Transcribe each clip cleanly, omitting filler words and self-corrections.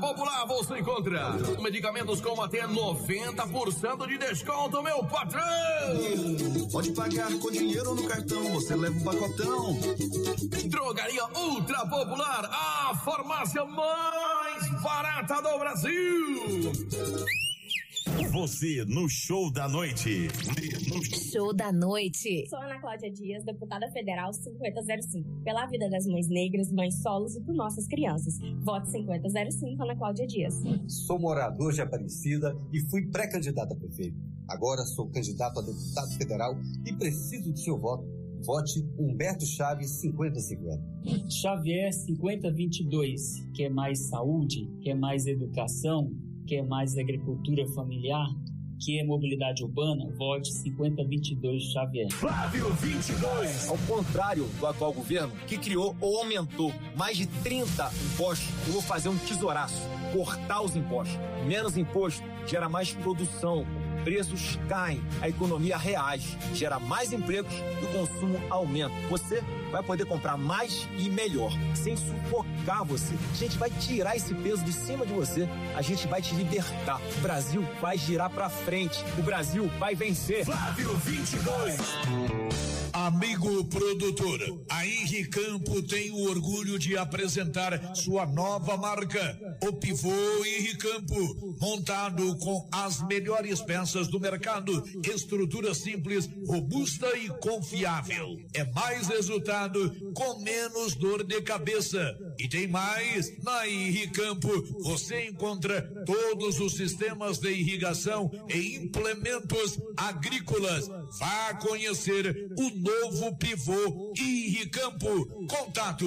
Popular você encontra medicamentos com até 90% de desconto, meu patrão! Pode pagar com dinheiro no cartão, você leva um pacotão. Drogaria Ultra Popular, a farmácia mais barata do Brasil! Você no Show da Noite. Show da Noite. Sou Ana Cláudia Dias, deputada federal 5005. Pela vida das mães negras, mães solos e por nossas crianças. Vote 5005, Ana Cláudia Dias. Sou morador de Aparecida e fui pré-candidato a prefeito. Agora sou candidato a deputado federal e preciso do seu voto. Vote Humberto Chaves 5050. Xavier 5022. Quer mais saúde? Quer mais educação? Quer mais agricultura familiar? Quer mobilidade urbana? Vote 5022 Xavier. Flávio 22. Ao contrário do atual governo, que criou ou aumentou mais de 30 impostos, eu vou fazer um tesouraço, cortar os impostos. Menos imposto gera mais produção, preços caem, a economia reage, gera mais empregos e o consumo aumenta. Você vai poder comprar mais e melhor, sem sufocar você. A gente vai tirar esse peso de cima de você, a gente vai te libertar. O Brasil vai girar pra frente, o Brasil vai vencer. Flávio 22. Amigo produtor, a Henricampo tem o orgulho de apresentar sua nova marca, o Pivô Henricampo, montado com as melhores peças do mercado, estrutura simples, robusta e confiável. É mais resultado com menos dor de cabeça. E tem mais, na Henricampo você encontra todos os sistemas de irrigação e implementos agrícolas. Vá conhecer o novo Pivô Henricampo. Contato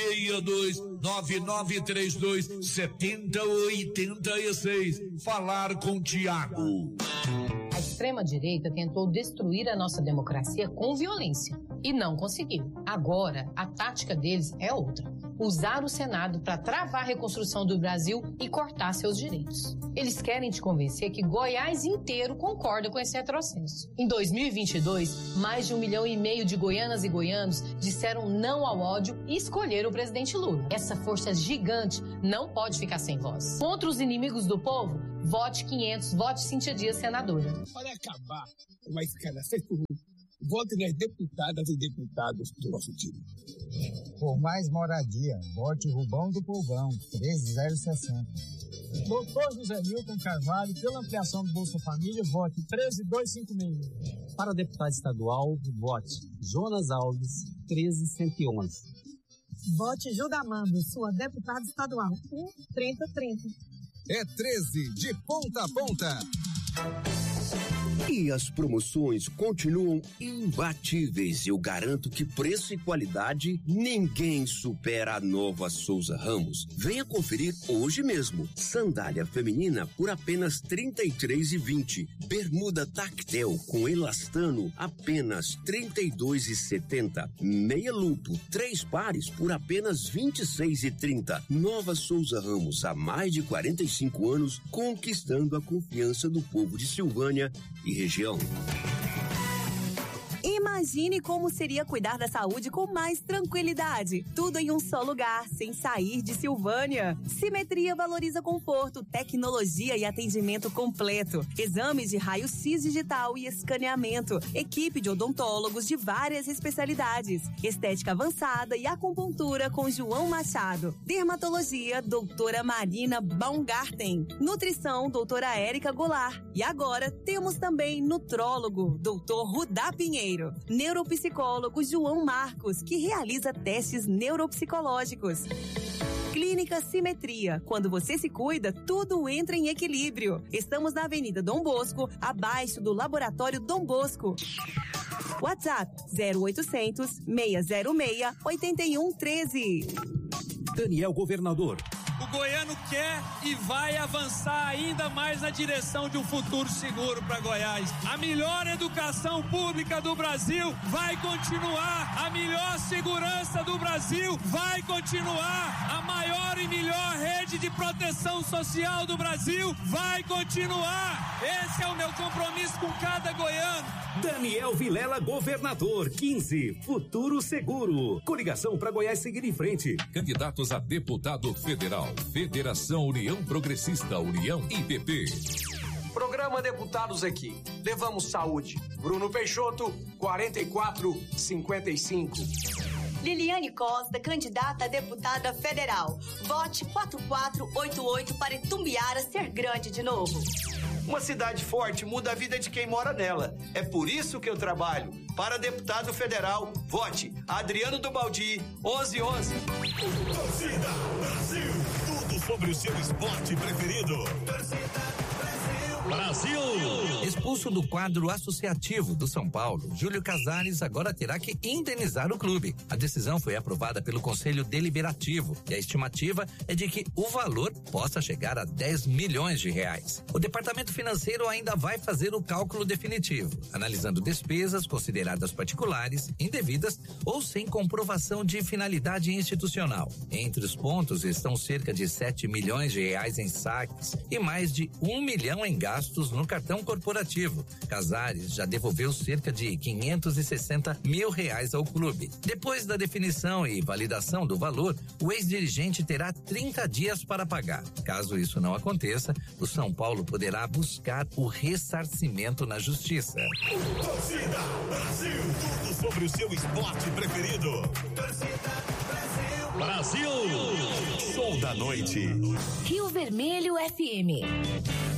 6299327086. Falar com Tiago. A extrema-direita tentou destruir a nossa democracia com violência e não conseguiu. Agora, a tática deles é outra: usar o Senado para travar a reconstrução do Brasil e cortar seus direitos. Eles querem te convencer que Goiás inteiro concorda com esse retrocesso. Em 2022, mais de 1,5 milhão de goianas e goianos disseram não ao ódio e escolheram o presidente Lula. Essa força gigante não pode ficar sem voz. Contra os inimigos do povo, vote 500, vote Cíntia Dias, senadora. Para acabar com a escalação corrupta, vote nas deputadas e deputados do nosso time. Por mais moradia, vote Rubão do Povão, 13060. Doutor José Milton Carvalho, pela ampliação do Bolsa Família, vote 13256. Para deputado estadual, vote Jonas Alves, 13111. Vote Judamando, sua deputada estadual, 3030. É 13 de ponta a ponta. E as promoções continuam imbatíveis. Eu garanto que preço e qualidade ninguém supera a Nova Souza Ramos. Venha conferir hoje mesmo. Sandália feminina por apenas R$ 33,20. Bermuda tactel com elastano apenas R$ 32,70. Meia lupo 3 pares por apenas R$ 26,30. Nova Souza Ramos, há mais de 45 anos, conquistando a confiança do povo de Silvânia e região. Imagine como seria cuidar da saúde com mais tranquilidade. Tudo em um só lugar, sem sair de Silvânia. Simetria valoriza conforto, tecnologia e atendimento completo. Exames de raio-x digital e escaneamento. Equipe de odontólogos de várias especialidades. Estética avançada e acupuntura com João Machado. Dermatologia, doutora Marina Baumgarten. Nutrição, doutora Érica Goulart. E agora temos também nutrólogo, doutor Rudá Pinheiro. Neuropsicólogo João Marcos, que realiza testes neuropsicológicos. Clínica Simetria. Quando você se cuida, tudo entra em equilíbrio. Estamos na Avenida Dom Bosco, abaixo do Laboratório Dom Bosco. WhatsApp 0800 606 8113. Daniel Governador. O goiano quer e vai avançar ainda mais na direção de um futuro seguro para Goiás. A melhor educação pública do Brasil vai continuar. A melhor segurança do Brasil vai continuar. A maior e melhor rede de proteção social do Brasil vai continuar. Esse é o meu compromisso com cada goiano. Daniel Vilela, governador, 15, Futuro Seguro. Coligação para Goiás seguir em frente. Candidatos a deputado federal. Federação União Progressista, União IPP. Programa Deputados aqui. Levamos saúde. Bruno Peixoto, 4455. Liliane Costa, candidata a deputada federal. Vote 4488 para Itumbiara ser grande de novo. Uma cidade forte muda a vida de quem mora nela. É por isso que eu trabalho. Para deputado federal, vote Adriano do Baldi, 1111. Torcida Brasil, tudo sobre o seu esporte preferido. Torcida Brasil! Expulso do quadro associativo do São Paulo, Júlio Casares agora terá que indenizar o clube. A decisão foi aprovada pelo Conselho Deliberativo e a estimativa é de que o valor possa chegar a 10 milhões de reais. O Departamento Financeiro ainda vai fazer o cálculo definitivo, analisando despesas consideradas particulares, indevidas ou sem comprovação de finalidade institucional. Entre os pontos estão cerca de 7 milhões de reais em saques e mais de 1 milhão em gastos no cartão corporativo. Casares já devolveu cerca de 560 mil reais ao clube. Depois da definição e validação do valor, o ex-dirigente terá 30 dias para pagar. Caso isso não aconteça, o São Paulo poderá buscar o ressarcimento na justiça. Torcida Brasil, tudo sobre o seu esporte preferido. Torcida Brasil! Show da noite. Rio Vermelho FM.